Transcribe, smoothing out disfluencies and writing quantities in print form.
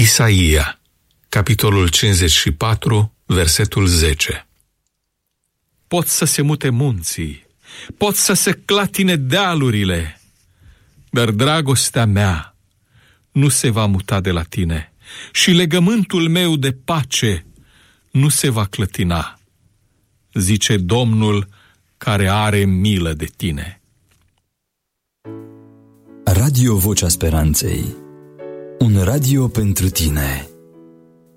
Isaia, capitolul 54, versetul 10. Pot să se mute munții, pot să se clatine dealurile, dar dragostea mea nu se va muta de la tine și legământul meu de pace nu se va clătina, zice Domnul care are milă de tine. Radio Vocea Speranței, un radio pentru tine.